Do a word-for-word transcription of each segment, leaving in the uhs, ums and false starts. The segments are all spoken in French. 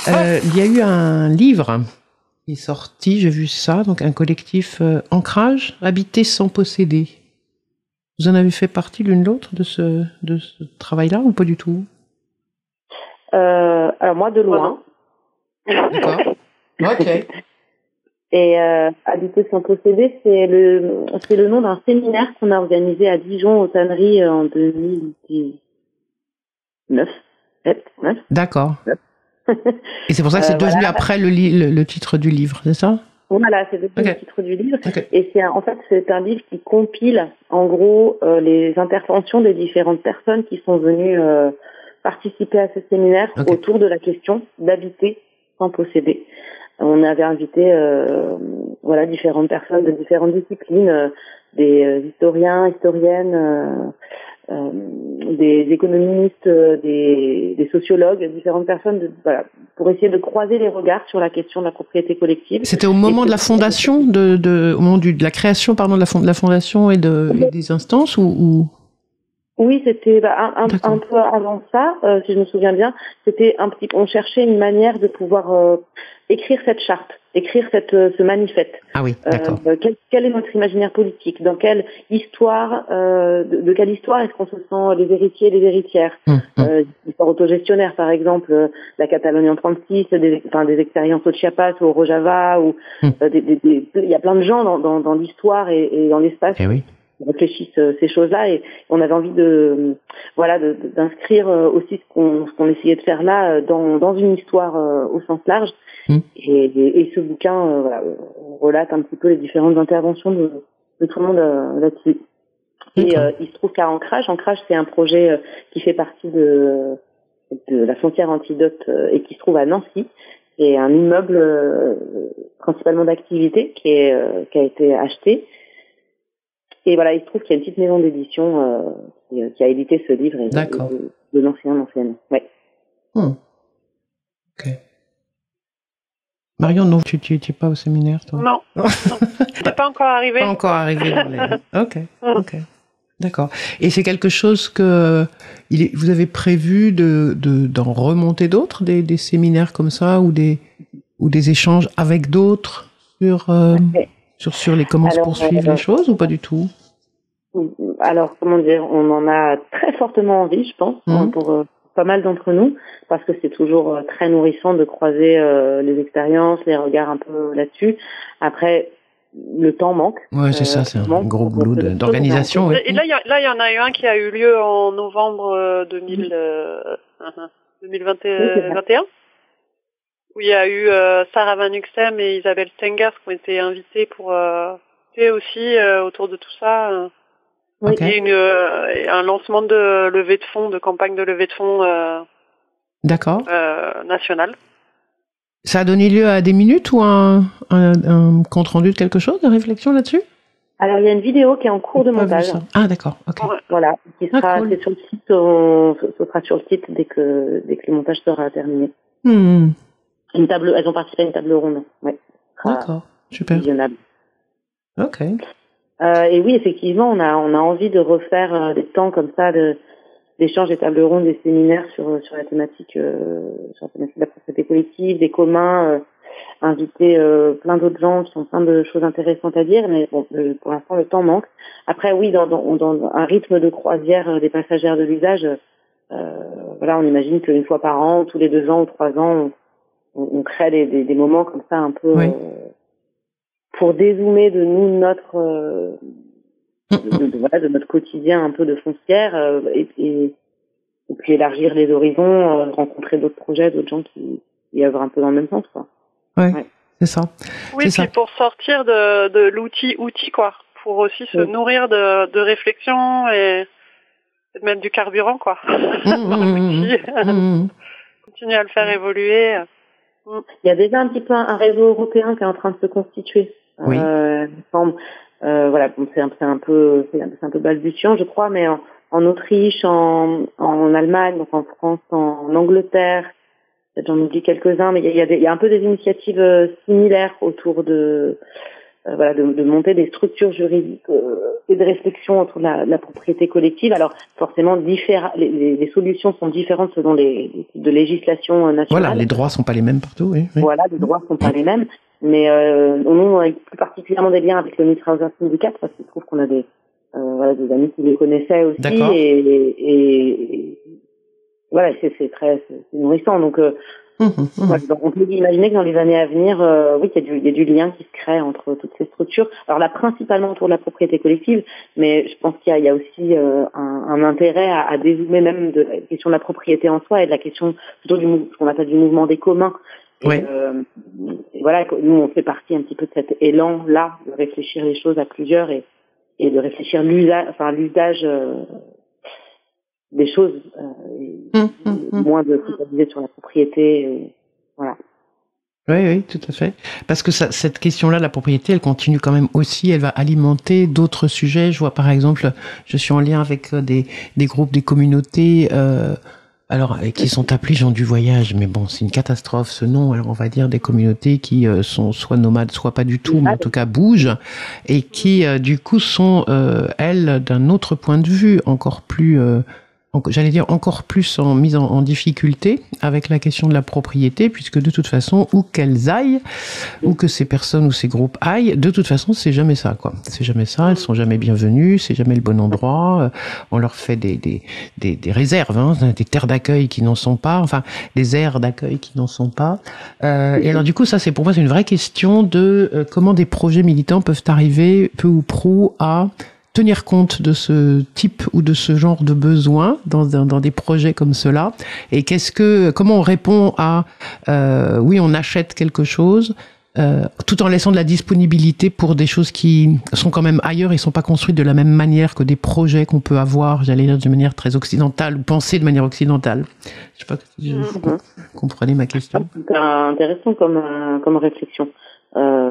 Euh, il y a eu un livre qui est sorti, j'ai vu ça, donc un collectif euh, Ancrage, habiter sans posséder. Vous en avez fait partie l'une l'autre de ce, de ce travail-là ou pas du tout? euh, Alors moi, de loin. D'accord. Ok. Et euh, habiter sans posséder, c'est le, c'est le nom d'un séminaire qu'on a organisé à Dijon, aux tanneries, en deux mille dix-neuf. neuf D'accord. Et c'est pour ça que c'est euh, devenu voilà. après le, li- le, le titre du livre, c'est ça? Voilà, c'est devenu okay. le titre du livre. Okay. Et c'est un, en fait, c'est un livre qui compile, en gros, euh, les interventions des différentes personnes qui sont venues euh, participer à ce séminaire okay. autour de la question d'habiter sans posséder. On avait invité euh, voilà différentes personnes de différentes disciplines, euh, des euh, historiens, historiennes, euh, euh, des économistes, euh, des, des sociologues, différentes personnes, de, voilà, pour essayer de croiser les regards sur la question de la propriété collective. C'était au moment de la fondation, de, de, au moment du, de la création, pardon, de la, fond, de la fondation et, de, et des instances, ou, ou... Oui, c'était bah, un, un, un peu avant ça, euh, si je me souviens bien. C'était un petit, on cherchait une manière de pouvoir euh, écrire cette charte, écrire cette, euh, ce manifeste. Ah oui, d'accord. Euh, quel, quel est notre imaginaire politique? Dans quelle histoire, euh, de, de quelle histoire est-ce qu'on se sent les héritiers et les héritières? Mmh, mmh. Euh, Histoire autogestionnaire, par exemple, euh, la Catalogne en trente-six, des, enfin, des expériences au Chiapas ou au Rojava, ou mmh. euh, des, des, des, il y a plein de gens dans, dans, dans l'histoire et, et dans l'espace. Eh oui. Réfléchissent euh, ces choses-là, et on avait envie de voilà de, de, d'inscrire euh, aussi ce qu'on ce qu'on essayait de faire là euh, dans dans une histoire euh, au sens large. Mmh. Et, et, et ce bouquin euh, voilà, on relate un petit peu les différentes interventions de, de tout le monde euh, là-dessus. Et euh, il se trouve qu'à Ancrage, Ancrage c'est un projet euh, qui fait partie de de la frontière antidote euh, et qui se trouve à Nancy. C'est un immeuble euh, principalement d'activité qui est euh, qui a été acheté. Et voilà, il se trouve qu'il y a une petite maison d'édition euh, qui, qui a édité ce livre et, D'accord. de, de l'ancien l'ancienne. Ouais. Hmm. Ok. Marion, non, tu n'es pas au séminaire, toi? Non, non. C'est pas encore arrivé. Pas encore arrivé dans les... Ok, ok. D'accord. Et c'est quelque chose que il est, vous avez prévu de, de, d'en remonter d'autres, des, des séminaires comme ça, ou des, ou des échanges avec d'autres sur... Euh... Okay. Sur, sur les comment alors, se poursuivent euh, les choses ou pas du tout? Alors, comment dire, on en a très fortement envie, je pense, mmh. pour euh, pas mal d'entre nous, parce que c'est toujours euh, très nourrissant de croiser euh, les expériences, les regards un peu là-dessus. Après, le temps manque. Ouais, c'est euh, ça, c'est un gros boulot de, d'organisation. Et, et là, il y, y en a eu un qui a eu lieu en novembre deux mille, euh, deux mille vingt et un. Où il y a eu euh, Sarah Van Uxem et Isabelle Stengers qui ont été invitées pour euh, aussi euh, autour de tout ça. Euh, okay. Et une, euh, un lancement de levée de fonds, de campagne de levée de fonds euh, D'accord. Euh, nationale. Ça a donné lieu à des minutes ou un, un, un compte-rendu de quelque chose, de réflexion là-dessus? Alors, il y a une vidéo qui est en cours de montage. Ah, d'accord. Okay. Voilà, qui sera ah, cool. C'est sur le site, on, ce sera sur le site dès que, dès que le montage sera terminé. Hmm. Une table, elles ont participé à une table ronde. Ouais. D'accord, super. Visionnable. Ok. Euh, et oui, effectivement, on a on a envie de refaire euh, des temps comme ça de d'échanges, des tables rondes, des séminaires sur sur la thématique euh, sur la thématique de la propriété collective, des communs, euh, inviter euh, plein d'autres gens qui ont plein de choses intéressantes à dire. Mais bon, le, pour l'instant, le temps manque. Après, oui, dans dans, dans un rythme de croisière euh, des passagères de l'usage, euh, voilà, on imagine qu'une fois par an, tous les deux ans ou trois ans, on, on crée des, des des moments comme ça un peu. Oui. Euh, pour dézoomer de nous notre euh, de, de, de, voilà, de notre quotidien un peu de foncière euh, et, et, et puis élargir les horizons, euh, rencontrer d'autres projets, d'autres gens qui, qui œuvrent un peu dans le même sens, quoi. Ouais, ouais. C'est ça. Oui, c'est puis ça. pour sortir de, de l'outil outil quoi, pour aussi se oui. nourrir de, de réflexion et, et de mettre du carburant quoi Mmh, dans l'outil. Mmh, mmh. Continuer à le faire évoluer. Il y a déjà un petit peu un réseau européen qui est en train de se constituer. Oui. Euh, il me semble. Euh, voilà, bon, c'est un, c'est un peu, c'est un, c'est un peu balbutiant, je crois, mais en, en Autriche, en, en Allemagne, donc en France, en Angleterre, j'en oublie quelques-uns, mais il y a, il y a, des, il y a un peu des initiatives euh, similaires autour de euh, voilà, de, de monter des structures juridiques euh, et de réflexion autour de la, la propriété collective. Alors forcément, diffère, les, les, les solutions sont différentes selon les, les types de législation nationale. Voilà, les droits sont pas les mêmes partout. Oui, oui. Voilà, les droits sont pas les mêmes. Mais euh, nous, on a plus particulièrement des liens avec le Mid-Housing Syndicate parce qu'il se trouve qu'on a des, euh, voilà, des amis qui les connaissaient aussi. D'accord. Et, et, et voilà, c'est, c'est très c'est nourrissant. Donc, euh, Mmh, mmh. voilà, donc, on peut imaginer que dans les années à venir, euh, oui, il y a du, il y a du lien qui se crée entre toutes ces structures. Alors là, principalement autour de la propriété collective, mais je pense qu'il y a, il y a aussi euh, un, un intérêt à, à dézoomer même de la question de la propriété en soi et de la question plutôt du ce qu'on appelle du mouvement des communs. Et, Ouais. euh, et voilà, nous on fait partie un petit peu de cet élan-là de réfléchir les choses à plusieurs et, et de réfléchir l'usage, enfin l'usage euh, des choses, euh, et Mmh, mmh, mmh. moins de focaliser sur la propriété. Et, voilà. Oui, oui, tout à fait. Parce que ça, cette question-là, la propriété, elle continue quand même aussi, elle va alimenter d'autres sujets. Je vois par exemple, je suis en lien avec des, des groupes, des communautés, euh, alors qui sont appelés gens du voyage, mais bon, c'est une catastrophe ce nom. Alors on va dire des communautés qui euh, sont soit nomades, soit pas du tout, mais en tout cas bougent, et qui euh, du coup sont, euh, elles, d'un autre point de vue, encore plus... Euh, j'allais dire encore plus en mise en, en difficulté avec la question de la propriété, puisque de toute façon, où qu'elles aillent, où que ces personnes ou ces groupes aillent, de toute façon, c'est jamais ça, quoi. C'est jamais ça, elles sont jamais bienvenues, c'est jamais le bon endroit, on leur fait des, des, des, des réserves, hein, des terres d'accueil qui n'en sont pas, enfin, des aires d'accueil qui n'en sont pas. Euh, et alors, du coup, ça, c'est pour moi, c'est une vraie question de euh, comment des projets militants peuvent arriver, peu ou prou, à tenir compte de ce type ou de ce genre de besoins dans, dans, dans des projets comme cela, et qu'est-ce que, comment on répond à, euh, oui, on achète quelque chose, euh, tout en laissant de la disponibilité pour des choses qui sont quand même ailleurs et sont pas construites de la même manière que des projets qu'on peut avoir, j'allais dire de manière très occidentale ou penser de manière occidentale. Je sais pas si vous mm-hmm. comprenez ma question. C'est intéressant comme comme réflexion. Euh...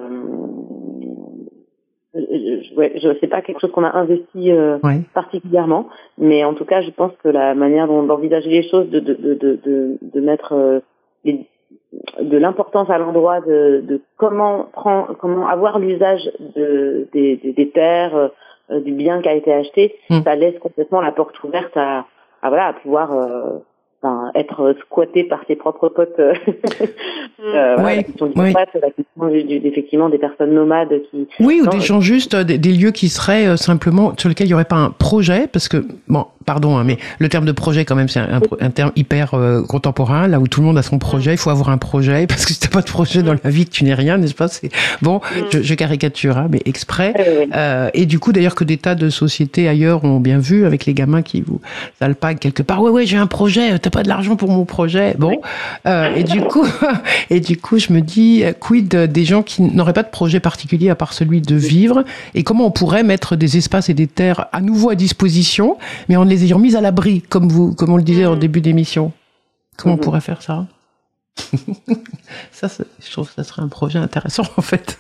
Je, ouais, je sais pas quelque chose qu'on a investi euh, ouais. particulièrement, mais en tout cas, je pense que la manière dont d'envisager les choses, de de de de, de mettre euh, les, de l'importance à l'endroit de, de comment prendre, comment avoir l'usage de des, des, des terres, euh, du bien qui a été acheté, mm. ça laisse complètement la porte ouverte à, à voilà à pouvoir euh, Enfin, être squatté par ses propres potes. euh, voilà, oui, la question du oui. squat, la question du, du, effectivement des personnes nomades qui. Oui, ou non, des gens juste, des, des lieux qui seraient euh, simplement sur lesquels il n'y aurait pas un projet, parce que bon, pardon, hein, mais le terme de projet quand même c'est un, un, un terme hyper euh, contemporain, là où tout le monde a son projet. Il faut avoir un projet, parce que si t'as pas de projet dans la vie, que tu n'es rien, n'est-ce pas? C'est bon, je, je caricature, hein, mais exprès. Oui, oui. Euh, et du coup, d'ailleurs, que des tas de sociétés ailleurs ont bien vu avec les gamins qui vous alpaguent quelque part. Ouais, ouais, j'ai un projet. T'as pas de l'argent pour mon projet. Bon, euh, et du coup, et du coup, je me dis, quid des gens qui n'auraient pas de projet particulier à part celui de vivre, et comment on pourrait mettre des espaces et des terres à nouveau à disposition, mais en les ayant mis à l'abri, comme vous, comme on le disait en début d'émission. Comment mm-hmm. on pourrait faire ça? Ça, je trouve que ça serait un projet intéressant, en fait.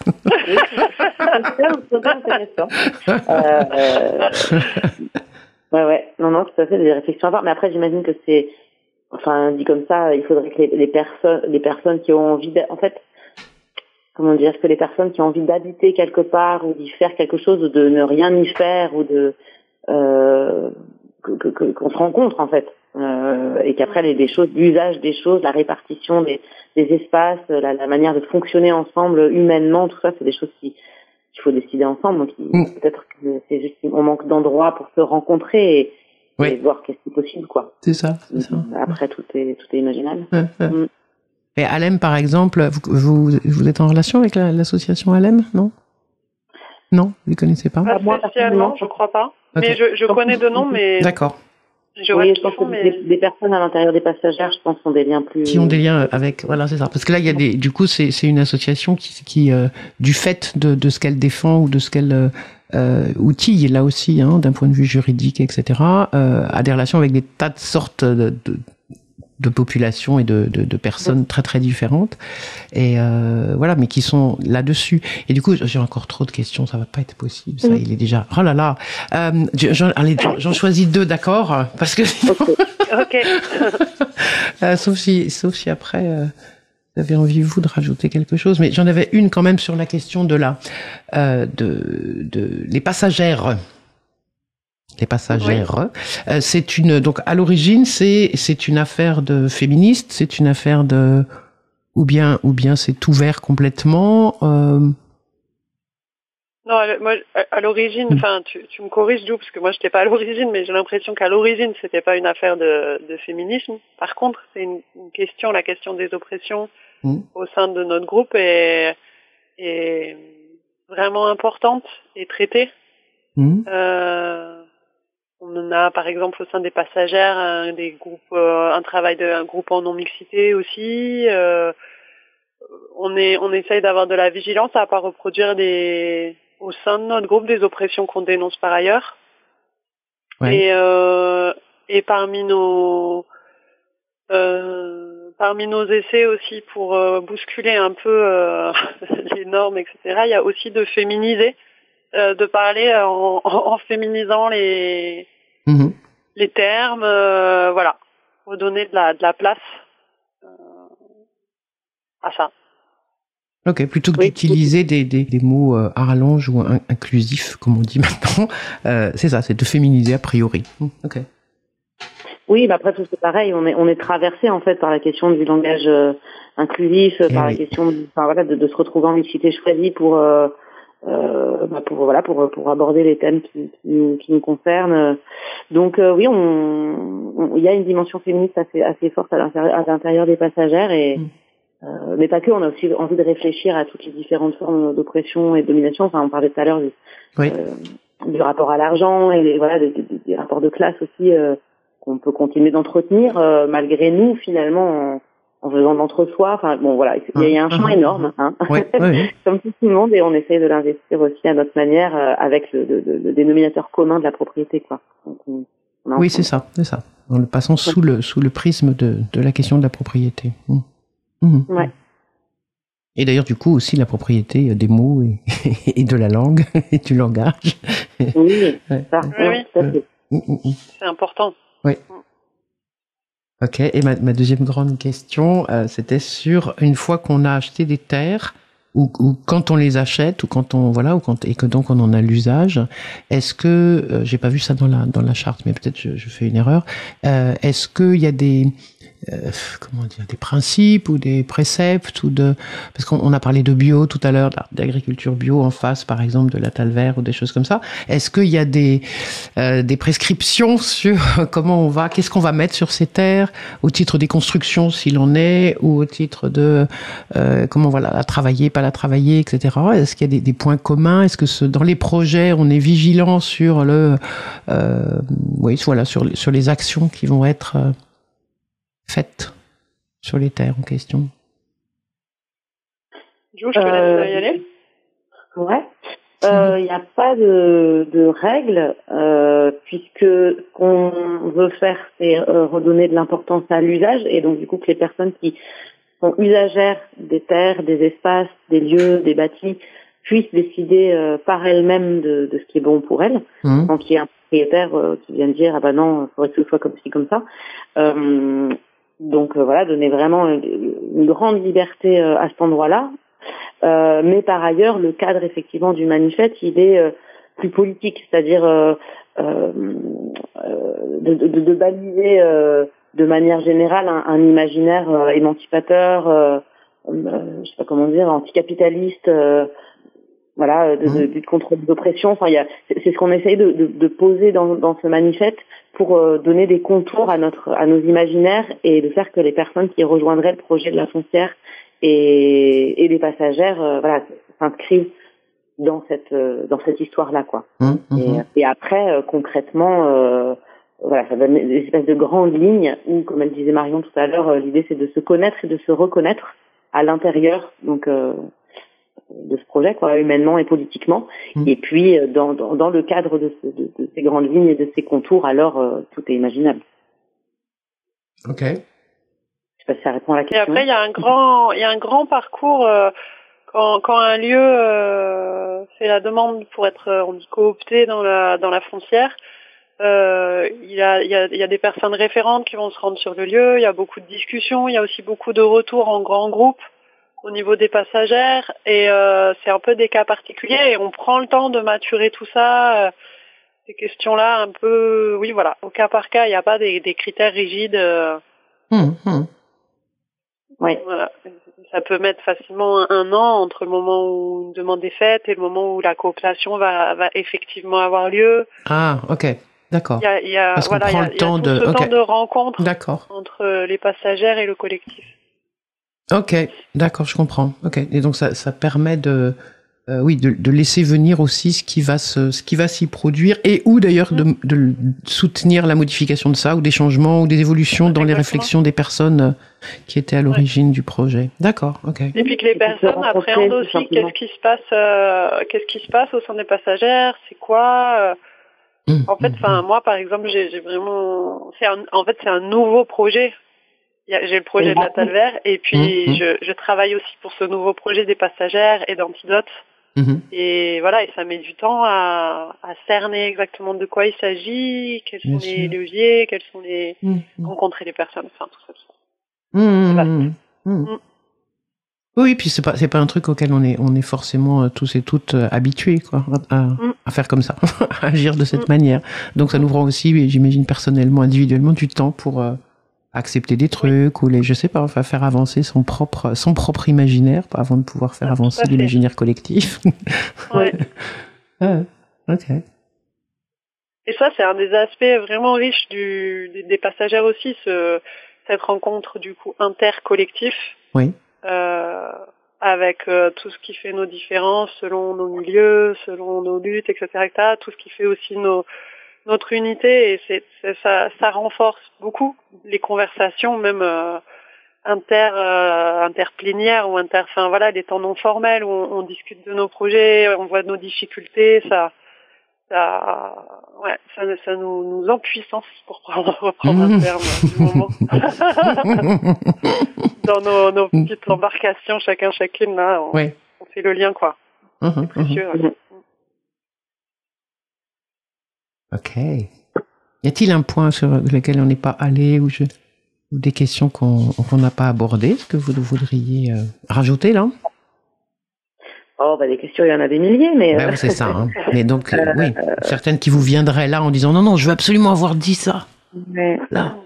C'est intéressant. Euh, euh... Ouais, ouais. Non, non, tout à fait, des réflexions à avoir. Mais après, j'imagine que c'est, enfin, dit comme ça, il faudrait que les, les personnes, les personnes qui ont envie, en fait, comment dire, que les personnes qui ont envie d'habiter quelque part ou d'y faire quelque chose ou de ne rien y faire ou de, euh, que, que, que, qu'on se rencontre, en fait. Euh, et qu'après, les, des choses, l'usage des choses, la répartition des, des espaces, la, la manière de fonctionner ensemble humainement, tout ça, c'est des choses qui, qu'il faut décider ensemble. Donc, il, mm. peut-être que c'est juste qu'on manque d'endroits pour se rencontrer et, oui. et voir qu'est-ce qui est possible, quoi. C'est ça, c'est ça. Après, tout est, tout est imaginable. Ouais, ouais. Mm. Et Alem, par exemple, vous, vous, vous êtes en relation avec la, l'association Alem, non? Non, vous ne connaissez pas? Pas spécialement, je crois pas. Okay. Mais je, je connais de nom, mais... D'accord. Je oui, je pense font, que mais... des, des personnes à l'intérieur des passagères, je pense, ont des liens plus... Qui ont des liens avec... Voilà, c'est ça. Parce que là, il y a des... Du coup, c'est, c'est une association qui, qui euh, du fait de, de ce qu'elle défend ou de ce qu'elle euh, outille, là aussi, hein, d'un point de vue juridique, et cetera, euh, a des relations avec des tas de sortes de... de de populations et de, de, de personnes très très différentes, et euh, voilà, mais qui sont là-dessus. Et du coup, j'ai encore trop de questions, ça va pas être possible. Ça, mmh. il est déjà. Oh là là. Euh, j'en, allez, j'en choisis deux, d'accord, parce que sinon... Ok. okay. euh, sauf si, sauf si après. Euh... vous avez envie, vous, de rajouter quelque chose? Mais j'en avais une quand même sur la question de la, euh, de, de, les passagères. Les passagères. Oui. Euh, c'est une, donc, à l'origine, c'est, c'est une affaire de féministes, c'est une affaire de, ou bien, ou bien c'est ouvert complètement, euh... Non, moi, à l'origine, enfin, tu, tu me corriges, Lou, parce que moi, j'étais pas à l'origine, mais j'ai l'impression qu'à l'origine, c'était pas une affaire de, de féminisme. Par contre, c'est une, une question, la question des oppressions mmh. au sein de notre groupe est, est vraiment importante et traitée. Mmh. Euh, on en a, par exemple, au sein des passagères, un, des groupes, euh, un travail de, un groupe en non-mixité aussi. Euh, on est, on essaye d'avoir de la vigilance à pas reproduire des, au sein de notre groupe, des oppressions qu'on dénonce par ailleurs. Ouais. Et, euh, et parmi nos, euh, parmi nos essais aussi pour euh, bousculer un peu euh, les normes, et cetera, il y a aussi de féminiser, euh, de parler en, en, en féminisant les, mmh. les termes, euh, voilà, redonner de la, de la place euh, à ça. Ok, plutôt que oui, d'utiliser des, des, des mots euh, à rallonge ou in- inclusifs, comme on dit maintenant, euh, c'est ça, c'est de féminiser a priori. Ok. Oui, bah après tout c'est pareil, on est on est traversé en fait par la question du langage euh, inclusif, Et par oui. la question, de, enfin voilà, de, de se retrouver en mixité choisie pour euh, euh, bah pour voilà pour pour aborder les thèmes qui qui nous, qui nous concernent. Donc euh, oui, on il y a une dimension féministe assez assez forte à l'intérieur à l'intérieur des passagères et mm. Euh, mais pas que, on a aussi envie de réfléchir à toutes les différentes formes d'oppression et de domination. Enfin, on parlait tout à l'heure du, oui. euh, du rapport à l'argent et les, voilà, des, des, des rapports de classe aussi euh, qu'on peut continuer d'entretenir euh, malgré nous finalement en, en faisant d'entre-soi. Enfin bon, voilà, il y a, y a un champ énorme, hein, oui, oui. comme tout le monde, et on essaye de l'investir aussi à notre manière euh, avec le, le, le, le dénominateur commun de la propriété, quoi. Donc, on, on oui, c'est ça, c'est ça. En le passant ouais. sous le sous le prisme de de la question de la propriété. Mmh. Mmh. Ouais. Et d'ailleurs, du coup, aussi la propriété des mots et, et de la langue et du langage. Oui, ouais. ça, oui, oui. Ça, c'est... Mmh. c'est important. Oui. Ok. Et ma, ma deuxième grande question, euh, c'était sur une fois qu'on a acheté des terres, ou, ou quand on les achète, ou quand on voilà, ou quand et que donc on en a l'usage, est-ce que euh, j'ai pas vu ça dans la dans la charte, mais peut-être je, je fais une erreur. Euh, est-ce qu'il y a des Euh, comment dire, des principes ou des préceptes ou de, parce qu'on on a parlé de bio tout à l'heure, d'agriculture bio en face, par exemple, de la Talver ou des choses comme ça. Est-ce qu'il y a des, euh, des prescriptions sur comment on va, qu'est-ce qu'on va mettre sur ces terres au titre des constructions s'il en est, ou au titre de, euh, comment voilà, la travailler, pas la travailler, et cetera. Est-ce qu'il y a des, des points communs? Est-ce que ce, dans les projets, on est vigilant sur le, euh, oui, voilà, sur, sur les actions qui vont être, euh, faites sur les terres en question? Jo, je te euh, laisse y aller. Ouais. Il euh, n'y a pas de, de règles, euh, puisque ce qu'on veut faire, c'est euh, redonner de l'importance à l'usage, et donc du coup que les personnes qui sont usagères des terres, des espaces, des lieux, des bâtis, puissent décider euh, par elles-mêmes de, de ce qui est bon pour elles. Mmh. Donc il y a un propriétaire euh, qui vient de dire « Ah ben non, il faudrait que ce soit comme ci, comme ça euh, ». Donc euh, voilà, donner vraiment une, une grande liberté euh, à cet endroit-là. Euh, mais par ailleurs, le cadre effectivement du manifeste, il est euh, plus politique, c'est-à-dire euh, euh, de, de, de baliser euh, de manière générale un, un imaginaire euh, émancipateur, euh, euh, je sais pas comment dire, anticapitaliste. Euh, voilà, de, de, de contre l'oppression. Enfin, il y a, c'est, c'est ce qu'on essaye de, de, de poser dans, dans ce manifeste pour euh, donner des contours à notre, à nos imaginaires et de faire que les personnes qui rejoindraient le projet de la foncière et, et les passagères, euh, voilà, s'inscrivent dans cette, euh, dans cette histoire-là, quoi. Mmh, mmh. Et, et après, euh, concrètement, euh, voilà, ça donne des espèces de grandes lignes où, comme elle disait Marion tout à l'heure, euh, l'idée c'est de se connaître et de se reconnaître à l'intérieur, donc. Euh, de ce projet, quoi, humainement et politiquement. Mmh. Et puis, dans, dans, dans le cadre de, ce, de, de ces grandes lignes et de ces contours, alors, euh, tout est imaginable. Ok. Je sais pas si ça répond à la question. Et après, il y a un grand, il y a un grand parcours, euh, quand, quand un lieu euh, fait la demande pour être euh, coopté dans la, dans la foncière, Euh, il y a, il y a, il y a des personnes référentes qui vont se rendre sur le lieu. Il y a beaucoup de discussions. Il y a aussi beaucoup de retours en grand groupe au niveau des passagères. Et euh, c'est un peu des cas particuliers. Et on prend le temps de maturer tout ça. Euh, ces questions-là, un peu, oui, voilà, au cas par cas. Il n'y a pas des, des critères rigides. Euh, mmh, mmh. Oui. Voilà. Ça peut mettre facilement un, un an entre le moment où une demande est faite et le moment où la cooptation va, va effectivement avoir lieu. Ah, ok. D'accord. Il y a, il y a, Parce qu'on voilà, prend il y a, le temps il y a tout de... ce okay. temps de rencontre D'accord. entre les passagères et le collectif. Ok, d'accord, je comprends. Ok, et donc ça, ça permet de, euh, oui, de, de laisser venir aussi ce qui va se, ce qui va s'y produire et ou d'ailleurs de, de soutenir la modification de ça ou des changements ou des évolutions dans Exactement. Les réflexions des personnes qui étaient à l'origine ouais. du projet. D'accord, ok. Et puis que les personnes appréhendent aussi qu'est-ce qui se passe, euh, qu'est-ce qui se passe au sein des passagères, c'est quoi. Euh, Mmh, en fait, enfin mmh. moi par exemple, j'ai, j'ai vraiment, c'est un, en fait c'est un nouveau projet. J'ai le projet de la Talvert et puis mmh, je, je travaille aussi pour ce nouveau projet des passagères et d'Antidote. Mmh. Et voilà, et ça met du temps à, à cerner exactement de quoi il s'agit, quels sont Bien les sûr. leviers, quels sont les mmh. rencontrer les personnes, enfin tout ça. Tout ça. Mmh, mmh, mmh. Oui, puis c'est pas c'est pas un truc auquel on est on est forcément euh, tous et toutes euh, habitués quoi à, mm. à faire comme ça, à agir de cette mm. manière. Donc ça nous prend aussi, j'imagine personnellement, individuellement, du temps pour euh, accepter des trucs oui. ou les je sais pas, enfin faire avancer son propre son propre imaginaire avant de pouvoir faire ah, avancer l'imaginaire collectif. Ouais. ah, ok. Et ça c'est un des aspects vraiment riches du des, des passagères aussi, ce, cette rencontre du coup intercollectif. Oui. Euh, avec euh, tout ce qui fait nos différences selon nos milieux, selon nos luttes, et cetera, et cetera, tout ce qui fait aussi nos, notre unité, et c'est, c'est, ça, ça renforce beaucoup les conversations, même euh, inter, euh, interplénières ou inter, enfin voilà, les temps non formels où on, on discute de nos projets, on voit nos difficultés, ça, ça, ouais, ça, ça nous, nous empuissance pour prendre, reprendre un terme du moment. Dans nos, nos petites embarcations, chacun, chacune, là, on, oui. on fait le lien, quoi. Mmh, c'est précieux. Mmh. Ok. Y a-t-il un point sur lequel on n'est pas allé ou, je, ou des questions qu'on qu'on n'a pas abordées, ce que vous voudriez euh, rajouter, là? Oh, bah, des questions, il y en a des milliers, mais... Ben, c'est ça, hein. Mais donc, euh, oui, euh... certaines qui vous viendraient là en disant « Non, non, je veux absolument avoir dit ça. » Mais... Là.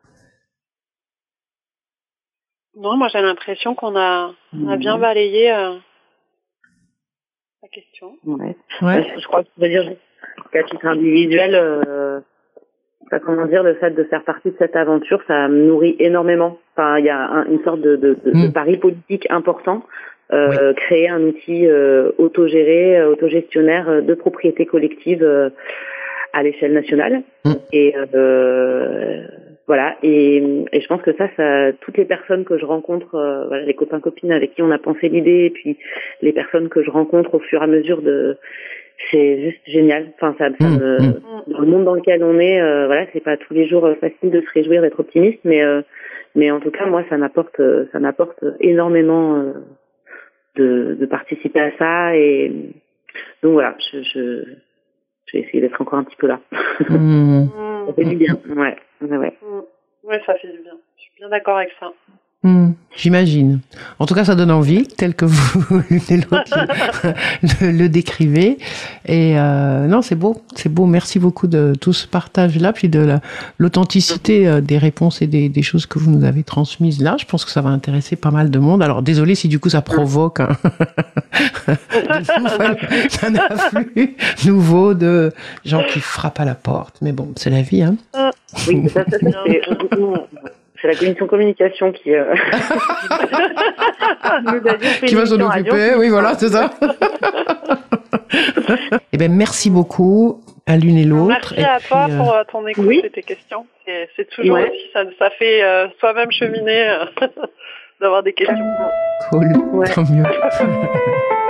Non, moi j'ai l'impression qu'on a, on a bien balayé euh, la question. Ouais. ouais. Je crois que je veux dire qu'à titre individuel, euh, pas comment dire, le fait de faire partie de cette aventure, ça me nourrit énormément. Enfin, il y a un, une sorte de, de, de, mm. de pari politique important. Euh, oui. Créer un outil euh, autogéré, euh, autogestionnaire euh, de propriété collective euh, à l'échelle nationale. Mm. Et euh, voilà, et, et je pense que ça, ça, toutes les personnes que je rencontre, euh, voilà, les copains copines avec qui on a pensé l'idée, et puis les personnes que je rencontre au fur et à mesure de, c'est juste génial. Enfin, ça, ça mmh, me, mmh. dans le monde dans lequel on est, euh, voilà, c'est pas tous les jours facile de se réjouir, d'être optimiste, mais, euh, mais en tout cas, moi, ça m'apporte, ça m'apporte énormément euh, de, de participer à ça, et donc voilà, je, je, je vais essayer d'être encore un petit peu là. Mmh. Ça fait du bien, ouais. Ouais, ouais. Mmh. Ouais, ça fait du bien. Je suis bien d'accord avec ça. Mmh, j'imagine. En tout cas, ça donne envie, tel que vous le, le décrivez. Et euh, non, c'est beau, c'est beau. Merci beaucoup de tout ce partage-là, puis de la, l'authenticité euh, des réponses et des, des choses que vous nous avez transmises là. Je pense que ça va intéresser pas mal de monde. Alors, désolé si du coup ça provoque un, un afflux nouveau de gens qui frappent à la porte. Mais bon, c'est la vie, hein. Oui, ça, ça, ça c'est... C'est la commission communication qui, euh... qui va s'en occuper, oui, voilà, c'est ça. Eh bien, merci beaucoup à l'une et l'autre. Merci et à puis, toi euh... pour euh, ton écoute oui. et tes questions. C'est, c'est toujours ouais. aussi, ça, ça fait euh, soi-même cheminer euh, d'avoir des questions. Cool, ouais. Tant mieux.